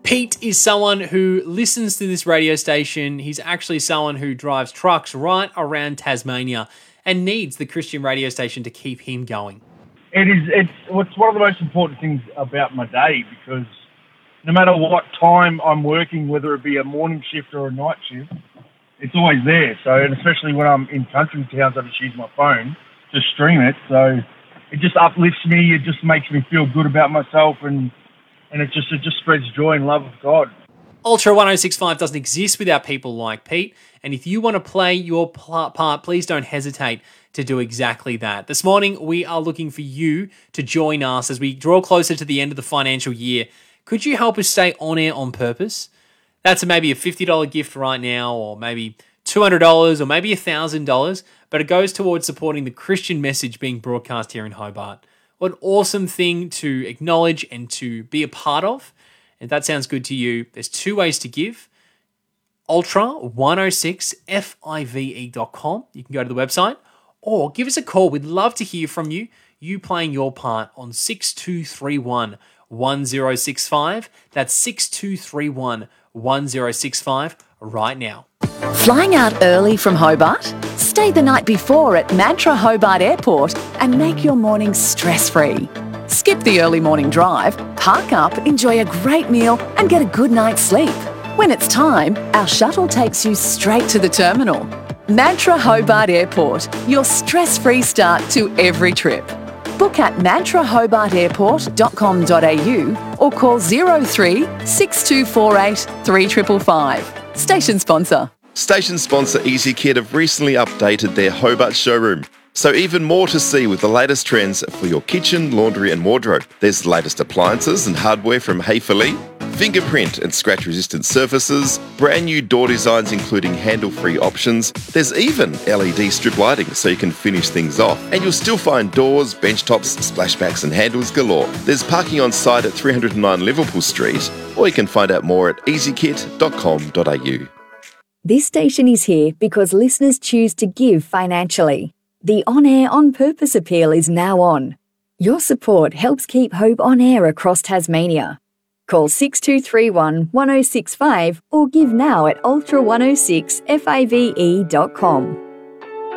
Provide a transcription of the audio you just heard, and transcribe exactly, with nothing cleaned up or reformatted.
Pete is someone who listens to this radio station. He's actually someone who drives trucks right around Tasmania and needs the Christian radio station to keep him going. It is, it's, it's one of the most important things about my day, because no matter what time I'm working, whether it be a morning shift or a night shift, it's always there. So, and especially when I'm in country towns, I just use my phone to stream it. So it just uplifts me. It just makes me feel good about myself, and and it just it just spreads joy and love of God. Ultra ten sixty-five doesn't exist without people like Pete, and if you want to play your part, please don't hesitate to do exactly that. This morning, we are looking for you to join us as we draw closer to the end of the financial year. Could you help us stay on air on purpose? That's maybe a fifty dollars gift right now, or maybe two hundred dollars, or maybe one thousand dollars, but it goes towards supporting the Christian message being broadcast here in Hobart. What an awesome thing to acknowledge and to be a part of. If that sounds good to you, there's two ways to give. Ultra ten six five dot com. You can go to the website, or give us a call. We'd love to hear from you. You playing your part on six two three one, one zero six five. That's six two three one, one zero six five right now. Flying out early from Hobart? Stay the night before at Mantra Hobart Airport and make your morning stress-free. Skip the early morning drive, park up, enjoy a great meal and get a good night's sleep. When it's time, our shuttle takes you straight to the terminal. Mantra Hobart Airport, your stress-free start to every trip. Book at mantra hobart airport dot com dot a u or call zero three six two four eight three five five five. Station sponsor. Station sponsor EasyKit have recently updated their Hobart showroom. So even more to see with the latest trends for your kitchen, laundry and wardrobe. There's the latest appliances and hardware from Hayfely, fingerprint and scratch-resistant surfaces, brand new door designs including handle-free options. There's even L E D strip lighting so you can finish things off. And you'll still find doors, bench tops, splashbacks and handles galore. There's parking on site at three oh nine Liverpool Street, or you can find out more at easy kit dot com dot a u. This station is here because listeners choose to give financially. The On Air On Purpose appeal is now on. Your support helps keep Hope on air across Tasmania. Call six two three one, one zero six five or give now at ultra ten six five dot com.